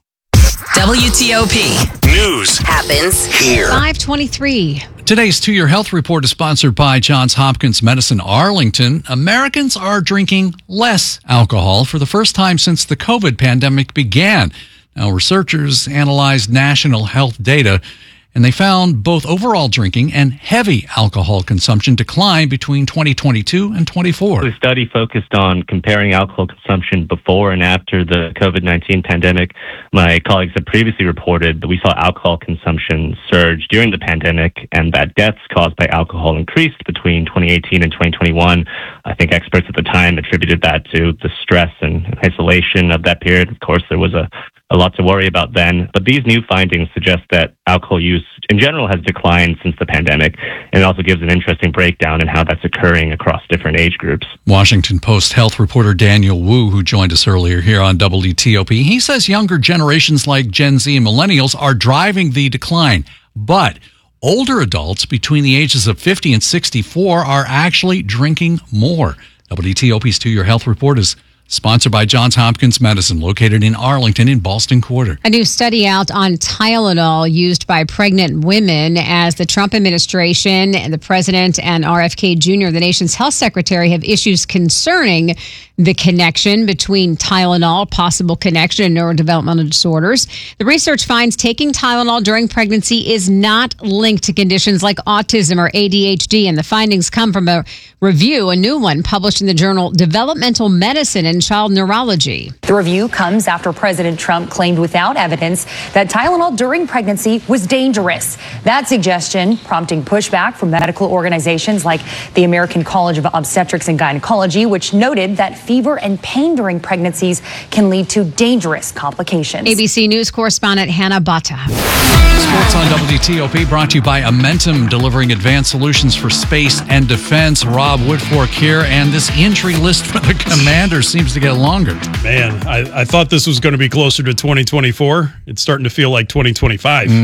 W T O P News happens here. five twenty-three. Today's Two Year Health Report is sponsored by Johns Hopkins Medicine Arlington. Americans are drinking less alcohol for the first time since the COVID pandemic began. Now, researchers analyzed national health data, and they found both overall drinking and heavy alcohol consumption decline between twenty twenty-two and twenty-four. The study focused on comparing alcohol consumption before and after the COVID nineteen pandemic. My colleagues had previously reported that we saw alcohol consumption surge during the pandemic and that deaths caused by alcohol increased between twenty eighteen and twenty twenty-one. I think experts at the time attributed that to the stress and isolation of that period. Of course, there was a A lot to worry about then, but these new findings suggest that alcohol use in general has declined since the pandemic, and it also gives an interesting breakdown in how that's occurring across different age groups. Washington Post health reporter Daniel Wu, who joined us earlier here on W T O P, he says younger generations like Gen Z and millennials are driving the decline, but older adults between the ages of fifty and sixty-four are actually drinking more. W T O P's Two Year Health Report is sponsored by Johns Hopkins Medicine, located in Arlington in Ballston Quarter. A new study out on Tylenol used by pregnant women as the Trump administration and the president and R F K Junior, the nation's health secretary, have issues concerning the connection between Tylenol, possible connection, and neurodevelopmental disorders. The research finds taking Tylenol during pregnancy is not linked to conditions like autism or A D H D, and the findings come from a review, a new one, published in the journal Developmental Medicine and Child Neurology. The review comes after President Trump claimed without evidence that Tylenol during pregnancy was dangerous. That suggestion prompting pushback from medical organizations like the American College of Obstetrics and Gynecology, which noted that fever and pain during pregnancies can lead to dangerous complications. A B C News correspondent Hannah Bata. Sports on W T O P brought to you by Amentum, delivering advanced solutions for space and defense. Rob Woodfork here, and this injury list for the Commanders seems to get longer. Man, I, I thought this was going to be closer to twenty twenty-four. It's starting to feel like twenty twenty-five. Mm.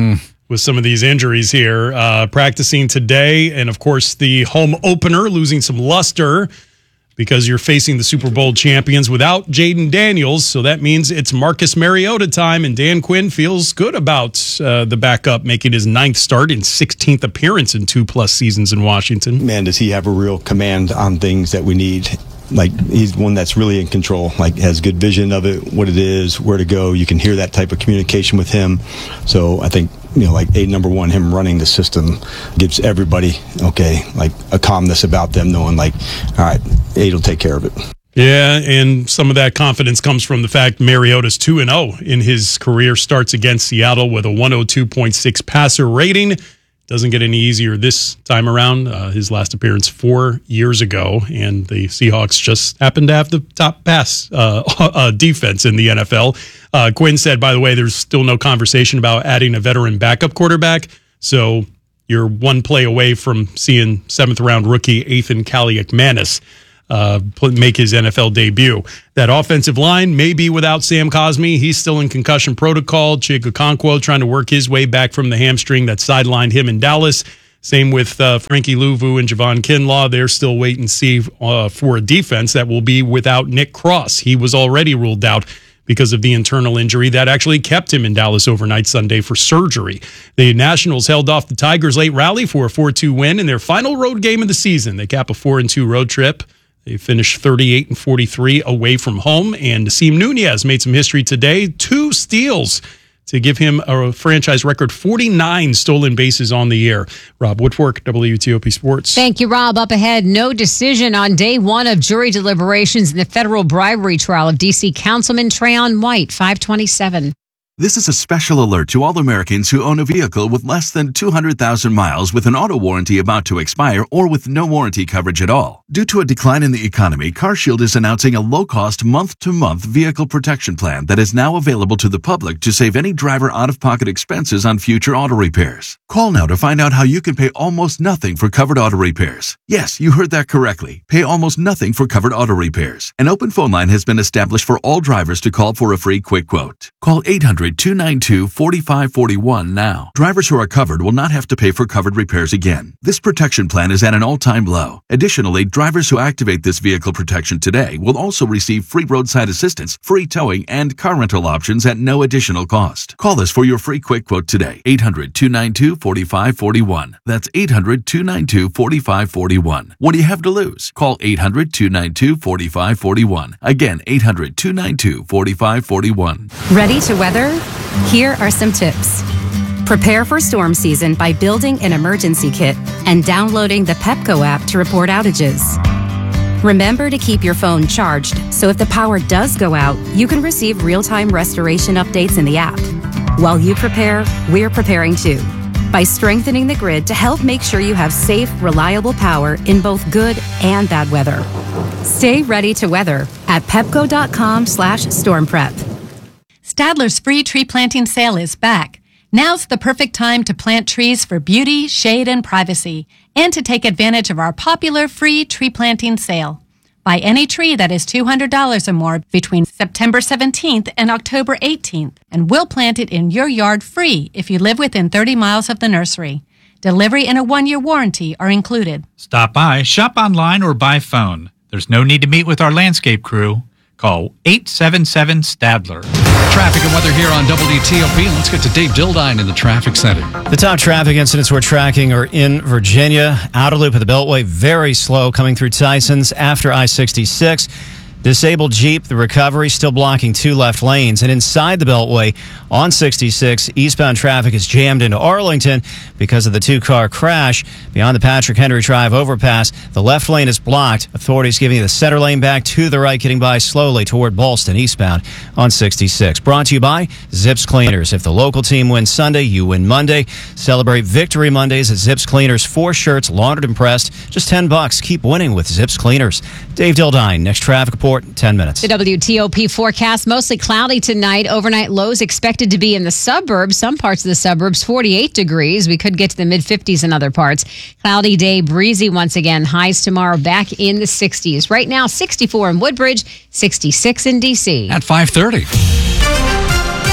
with some of these injuries here. Uh, practicing today, and of course the home opener losing some luster because you're facing the Super Bowl champions without Jaden Daniels. So that means it's Marcus Mariota time, and Dan Quinn feels good about uh, the backup making his ninth start and sixteenth appearance in two-plus seasons in Washington. Man, does he have a real command on things that we need. Like, he's one that's really in control, like has good vision of it, what it is, where to go. You can hear that type of communication with him. So I think, you know, like, A, number one, him running the system gives everybody, okay, like a calmness about them, knowing like, all right, Aid will take care of it. Yeah, and some of that confidence comes from the fact Mariota's two and oh in his career starts against Seattle with a one oh two point six passer rating. Doesn't get any easier this time around. Uh, his last appearance four years ago, and the Seahawks just happened to have the top pass uh, uh, defense in the N F L. Uh, Quinn said, by the way, there's still no conversation about adding a veteran backup quarterback, so you're one play away from seeing seventh-round rookie Ethan Kaliakmanis uh, make his N F L debut. That offensive line may be without Sam Cosmi. He's still in concussion protocol. Chig Okonkwo trying to work his way back from the hamstring that sidelined him in Dallas. Same with uh, Frankie Louvu and Javon Kinlaw. They're still waiting to see uh, for a defense that will be without Nick Cross. He was already ruled out because of the internal injury that actually kept him in Dallas overnight Sunday for surgery. The Nationals held off the Tigers' late rally for a four two win in their final road game of the season. They cap a four and two road trip. They finished thirty-eight and forty-three away from home, and Nasim Nunez made some history today. Two steals to give him a franchise record forty-nine stolen bases on the year. Rob Woodfork, W T O P Sports. Thank you, Rob. Up ahead, no decision on day one of jury deliberations in the federal bribery trial of D C Councilman Trayon White, five twenty-seven. This is a special alert to all Americans who own a vehicle with less than two hundred thousand miles with an auto warranty about to expire or with no warranty coverage at all. Due to a decline in the economy, CarShield is announcing a low-cost month-to-month vehicle protection plan that is now available to the public to save any driver out-of-pocket expenses on future auto repairs. Call now to find out how you can pay almost nothing for covered auto repairs. Yes, you heard that correctly. Pay almost nothing for covered auto repairs. An open phone line has been established for all drivers to call for a free quick quote. Call eight hundred, two nine two, four five four one now. Drivers who are covered will not have to pay for covered repairs again. This protection plan is at an all-time low. Additionally, drivers who activate this vehicle protection today will also receive free roadside assistance, free towing, and car rental options at no additional cost. Call us for your free quick quote today. eight hundred, two nine two, four five four one. That's eight hundred, two nine two, four five four one. What do you have to lose? Call eight hundred, two nine two, four five four one. Again, eight hundred, two nine two, four five four one. Ready to weather? Here are some tips. Prepare for storm season by building an emergency kit and downloading the Pepco app to report outages. Remember to keep your phone charged, so if the power does go out, you can receive real-time restoration updates in the app. While you prepare, we're preparing too, by strengthening the grid to help make sure you have safe, reliable power in both good and bad weather. Stay ready to weather at pepco.com slash storm prep. Stadler's free tree planting sale is back. Now's the perfect time to plant trees for beauty, shade, and privacy, and to take advantage of our popular free tree planting sale. Buy any tree that is two hundred dollars or more between September seventeenth and October eighteenth, and we'll plant it in your yard free if you live within thirty miles of the nursery. Delivery and a one-year warranty are included. Stop by, shop online, or by phone. There's no need to meet with our landscape crew. Call eight seven seven Stadler. Traffic and weather here on W T O P. Let's get to Dave Dildine in the traffic center. The top traffic incidents we're tracking are in Virginia. Outer loop of the Beltway, very slow coming through Tyson's after I sixty-six. Disabled Jeep, the recovery still blocking two left lanes. And inside the Beltway on sixty-six, eastbound traffic is jammed into Arlington because of the two-car crash. Beyond the Patrick Henry Drive overpass, the left lane is blocked. Authorities giving you the center lane back to the right, getting by slowly toward Ballston eastbound on sixty-six. Brought to you by Zips Cleaners. If the local team wins Sunday, you win Monday. Celebrate Victory Mondays at Zips Cleaners. Four shirts, laundered and pressed. Just ten bucks. Keep winning with Zips Cleaners. Dave Dildine, next traffic report, ten minutes. The W T O P forecast, mostly cloudy tonight. Overnight lows expected to be in the suburbs. Some parts of the suburbs, forty-eight degrees. We could get to the mid-fifties in other parts. Cloudy day, breezy once again. Highs tomorrow back in the sixties. Right now, sixty-four in Woodbridge, sixty-six in D C. At five thirty.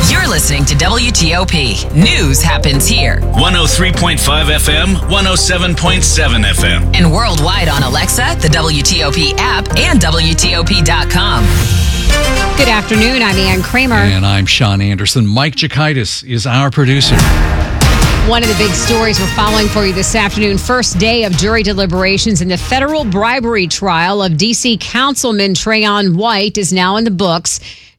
You're listening to W T O P. News happens here. one oh three point five F M, one oh seven point seven F M. And worldwide on Alexa, the W T O P app, and W T O P dot com. Good afternoon. I'm Ann Kramer. And I'm Sean Anderson. Mike Jakaitis is our producer. One of the big stories we're following for you this afternoon, first day of jury deliberations in the federal bribery trial of D C Councilman Trayon White is now in the books.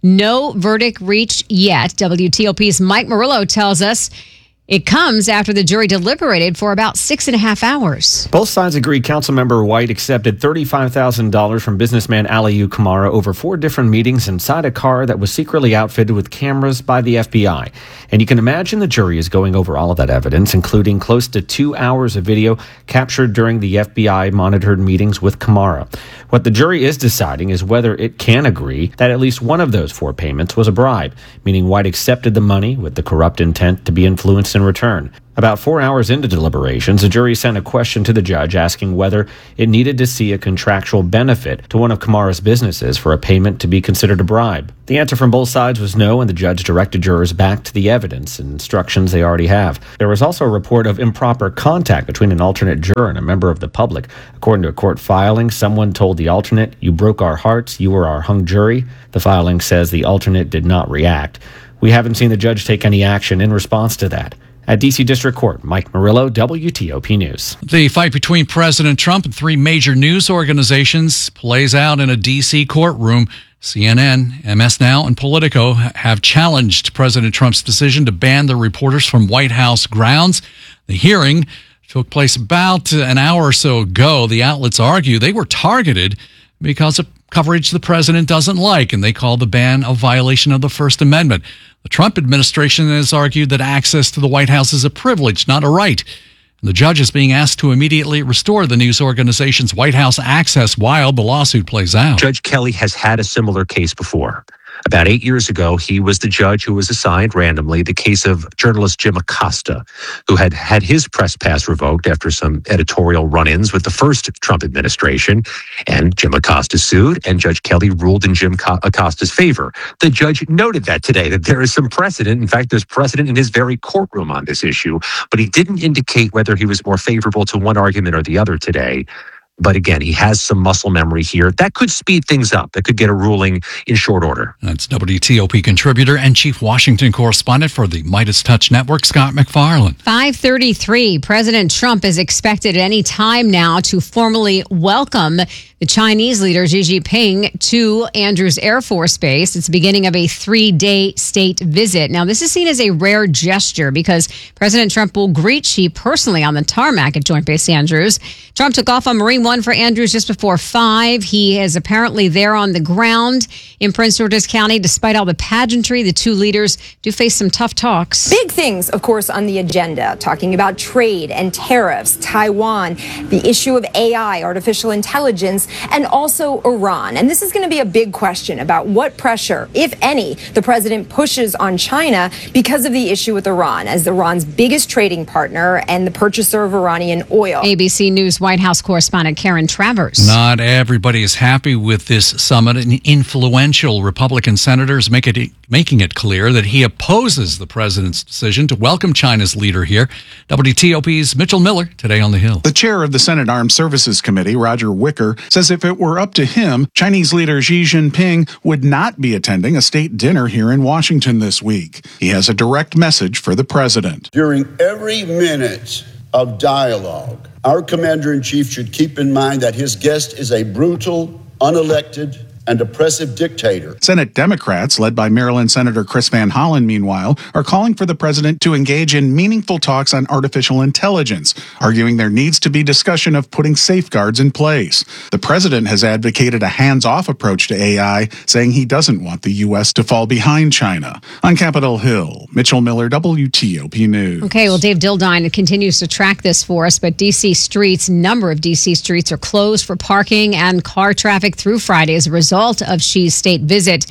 No verdict reached yet. W T O P's Mike Murillo tells us it comes after the jury deliberated for about six and a half hours. Both sides agreed Councilmember White accepted thirty-five thousand dollars from businessman Aliyu Kamara over four different meetings inside a car that was secretly outfitted with cameras by the F B I. And you can imagine the jury is going over all of that evidence, including close to two hours of video captured during the F B I-monitored meetings with Kamara. What the jury is deciding is whether it can agree that at least one of those four payments was a bribe, meaning White accepted the money with the corrupt intent to be influenced in return. About four hours into deliberations, the jury sent a question to the judge asking whether it needed to see a contractual benefit to one of Kamara's businesses for a payment to be considered a bribe. The answer from both sides was no, and the judge directed jurors back to the evidence and instructions they already have. There was also a report of improper contact between an alternate juror and a member of the public. According to a court filing, someone told the alternate, "You broke our hearts, you were our hung jury." The filing says the alternate did not react. We haven't seen the judge take any action in response to that. At D C District Court, Mike Murillo, W T O P News. The fight between President Trump and three major news organizations plays out in a D C courtroom. C N N, M S Now, and Politico have challenged President Trump's decision to ban the reporters from White House grounds. The hearing took place about an hour or so ago. The outlets argue they were targeted because of coverage the president doesn't like, and they call the ban a violation of the First Amendment. The Trump administration has argued that access to the White House is a privilege, not a right. And the judge is being asked to immediately restore the news organization's White House access while the lawsuit plays out. Judge Kelly has had a similar case before. About eight years ago, he was the judge who was assigned randomly the case of journalist Jim Acosta, who had had his press pass revoked after some editorial run-ins with the first Trump administration. And Jim Acosta sued, and Judge Kelly ruled in Jim Acosta's favor. The judge noted that today, that there is some precedent. In fact, there's precedent in his very courtroom on this issue, but he didn't indicate whether he was more favorable to one argument or the other today. But again, he has some muscle memory here. That could speed things up. That could get a ruling in short order. That's W T O P contributor and chief Washington correspondent for the Midas Touch Network, Scott McFarland. five thirty-three, President Trump is expected at any time now to formally welcome the Chinese leader Xi Jinping to Andrews Air Force Base. It's the beginning of a three-day state visit. Now, this is seen as a rare gesture because President Trump will greet Xi personally on the tarmac at Joint Base Andrews. Trump took off on Marine One for Andrews just before five. He is apparently there on the ground in Prince George's County. Despite all the pageantry, the two leaders do face some tough talks. Big things, of course, on the agenda, talking about trade and tariffs, Taiwan, the issue of A I, artificial intelligence, and also Iran. And this is going to be a big question about what pressure, if any, the president pushes on China because of the issue with Iran, as Iran's biggest trading partner and the purchaser of Iranian oil. A B C News White House correspondent Karen Travers. Not everybody is happy with this summit. An influential Republican senator is make it, making it clear that he opposes the president's decision to welcome China's leader here. W T O P's Mitchell Miller today on the Hill. The chair of the Senate Armed Services Committee, Roger Wicker, says if it were up to him, Chinese leader Xi Jinping would not be attending a state dinner here in Washington this week. He has a direct message for the president. During every minute of dialogue, our commander-in-chief should keep in mind that his guest is a brutal, unelected, and oppressive dictator. Senate Democrats, led by Maryland Senator Chris Van Hollen, meanwhile, are calling for the president to engage in meaningful talks on artificial intelligence, arguing there needs to be discussion of putting safeguards in place. The president has advocated a hands-off approach to A I, saying he doesn't want the U S to fall behind China. On Capitol Hill, Mitchell Miller, W T O P News. Okay, well, Dave Dildine continues to track this for us, but D C streets, number of D C streets are closed for parking and car traffic through Friday as a result of Xi's state visit.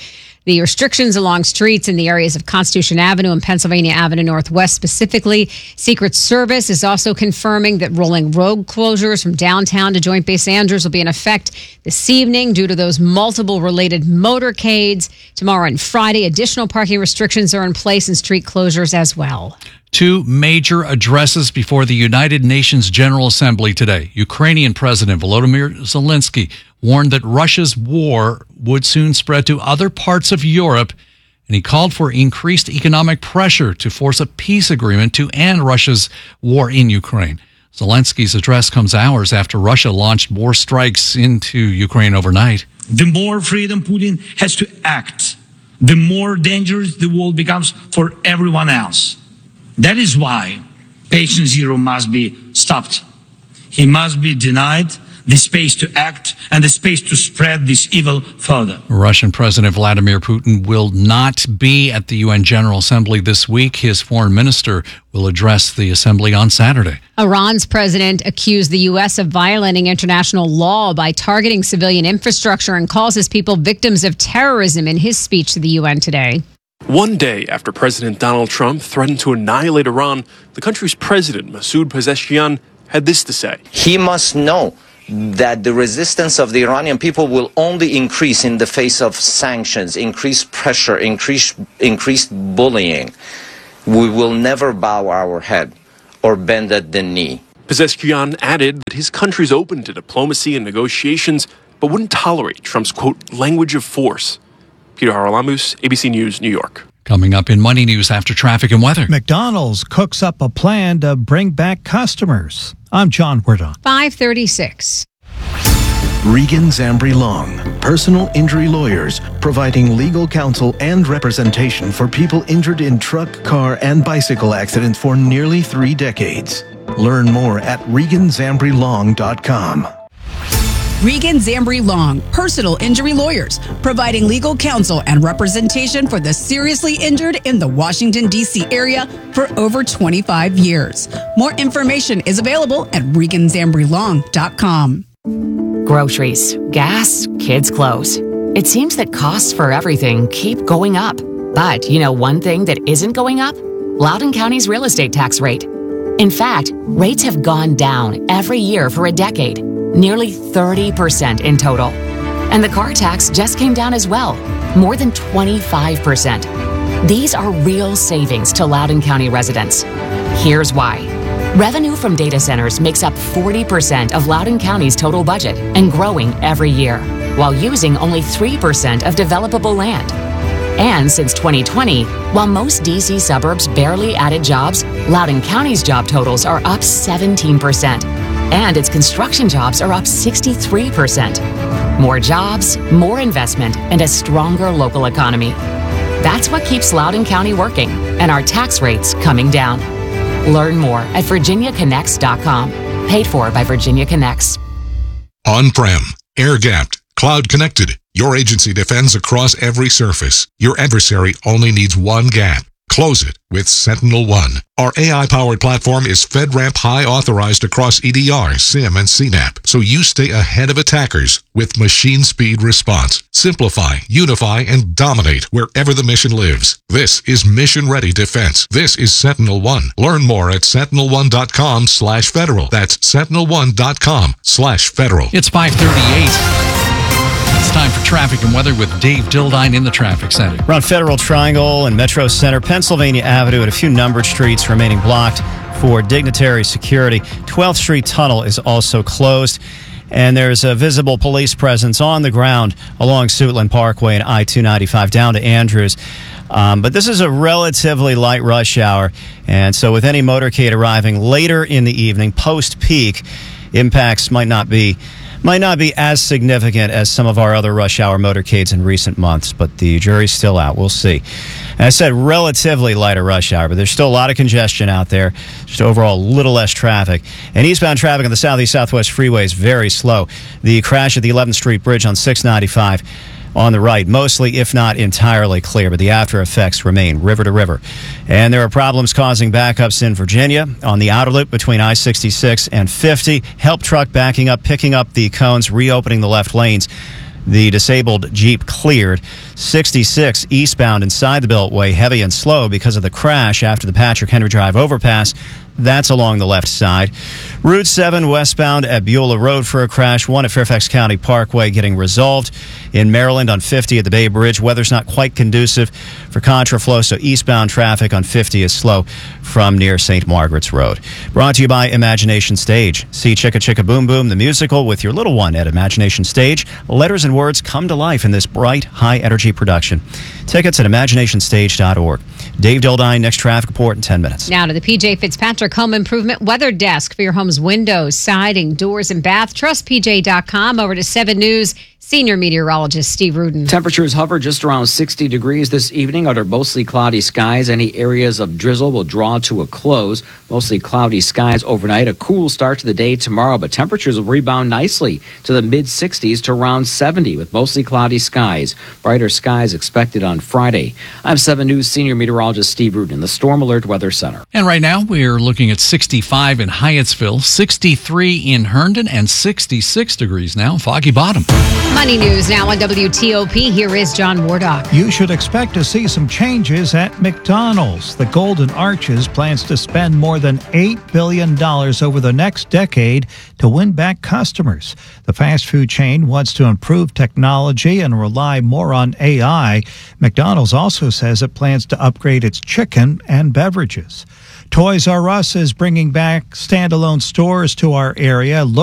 The restrictions along streets in the areas of Constitution Avenue and Pennsylvania Avenue Northwest specifically. Secret Service is also confirming that rolling road closures from downtown to Joint Base Andrews will be in effect this evening due to those multiple related motorcades. Tomorrow and Friday, additional parking restrictions are in place and street closures as well. Two major addresses before the United Nations General Assembly today. Ukrainian President Volodymyr Zelensky warned that Russia's war would soon spread to other parts of Europe, and he called for increased economic pressure to force a peace agreement to end Russia's war in Ukraine. Zelensky's address comes hours after Russia launched more strikes into Ukraine overnight. The more freedom Putin has to act, the more dangerous the world becomes for everyone else. That is why patient zero must be stopped. He must be denied the space to act and the space to spread this evil further. Russian President Vladimir Putin will not be at the U N General Assembly this week. His foreign minister will address the assembly on Saturday. Iran's president accused the U S of violating international law by targeting civilian infrastructure and calls his people victims of terrorism in his speech to the U N today. One day after President Donald Trump threatened to annihilate Iran, the country's president, Masoud Pezeshkian, had this to say. He must know that the resistance of the Iranian people will only increase in the face of sanctions, increased pressure, increased, increased bullying. We will never bow our head or bend at the knee. Pezeshkian added that his country is open to diplomacy and negotiations, but wouldn't tolerate Trump's, quote, language of force. Peter Haralamus, A B C News, New York. Coming up in Money News after traffic and weather. McDonald's cooks up a plan to bring back customers. I'm John Wardon. five thirty-six. Regan Zambri Long, personal injury lawyers, providing legal counsel and representation for people injured in truck, car, and bicycle accidents for nearly three decades. Learn more at regan zambri long dot com. Regan Zambri Long, personal injury lawyers, providing legal counsel and representation for the seriously injured in the Washington, D C area for over twenty-five years. More information is available at regan zambri long dot com. Groceries, gas, kids' clothes. It seems that costs for everything keep going up. But you know one thing that isn't going up? Loudoun County's real estate tax rate. In fact, rates have gone down every year for a decade. Nearly thirty percent in total. And the car tax just came down as well, more than twenty-five percent. These are real savings to Loudoun County residents. Here's why. Revenue from data centers makes up forty percent of Loudoun County's total budget and growing every year, while using only three percent of developable land. And since twenty twenty, while most D C suburbs barely added jobs, Loudoun County's job totals are up seventeen percent. And its construction jobs are up sixty-three percent. More jobs, more investment, and a stronger local economy. That's what keeps Loudoun County working and our tax rates coming down. Learn more at virginia connects dot com. Paid for by Virginia Connects. On-prem, air-gapped, cloud-connected. Your agency defends across every surface. Your adversary only needs one gap. Close it with Sentinel One. Our A I-powered platform is FedRAMP High authorized across E D R, SIM, and C NAP, so you stay ahead of attackers with machine speed response. Simplify, unify, and dominate wherever the mission lives. This is mission-ready defense. This is Sentinel One. Learn more at sentinel one dot com slash federal. That's sentinel one dot com slash federal. It's five thirty-eight. It's time for traffic and weather with Dave Dildine in the traffic center. Around Federal Triangle and Metro Center, Pennsylvania Avenue, and a few numbered streets remaining blocked for dignitary security. twelfth Street Tunnel is also closed. And there's a visible police presence on the ground along Suitland Parkway and I two ninety-five down to Andrews. Um, but this is a relatively light rush hour. And so with any motorcade arriving later in the evening, post-peak, impacts might not be might not be as significant as some of our other rush hour motorcades in recent months, but the jury's still out. We'll see. And I said relatively lighter rush hour, but there's still a lot of congestion out there, just overall a little less traffic. And eastbound traffic on the Southeast Southwest Freeway is very slow. The crash at the eleventh Street Bridge on six ninety-five on the right, mostly, if not entirely clear, but the after effects remain river to river. And there are problems causing backups in Virginia on the outer loop between I sixty-six and fifty. Help truck backing up, picking up the cones, reopening the left lanes The disabled Jeep cleared. sixty-six eastbound inside the Beltway, heavy and slow because of the crash after the Patrick Henry Drive overpass. That's along the left side. Route seven westbound at Beulah Road for a crash. One at Fairfax County Parkway getting resolved. In Maryland on fifty at the Bay Bridge, weather's not quite conducive for contraflow, so eastbound traffic on fifty is slow from near Saint Margaret's Road. Brought to you by Imagination Stage. See Chicka Chicka Boom Boom, the musical, with your little one at Imagination Stage. Letters and words come to life in this bright, high-energy production. Tickets at imagination stage dot org. Dave Dildine, next traffic report in ten minutes. Now to the P J Fitzpatrick Home Improvement Weather Desk for your home's windows, siding, doors, and bath. Trust P J dot com. Over to seven News. Senior meteorologist Steve Rudin. Temperatures hover just around sixty degrees this evening under mostly cloudy skies. Any areas of drizzle will draw to a close. Mostly cloudy skies overnight. A cool start to the day tomorrow, but temperatures will rebound nicely to the mid sixties to around seventy with mostly cloudy skies. Brighter skies expected on Friday. I'm seven News senior meteorologist Steve Rudin, the Storm Alert Weather Center. And right now we're looking at sixty-five in Hyattsville, sixty-three in Herndon, and sixty-six degrees now. Foggy Bottom. Money News now on W T O P. Here is John Wardock. You should expect to see some changes at McDonald's. The Golden Arches plans to spend more than eight billion dollars over the next decade to win back customers. The fast food chain wants to improve technology and rely more on A I. McDonald's also says it plans to upgrade its chicken and beverages. Toys R Us is bringing back standalone stores to our area.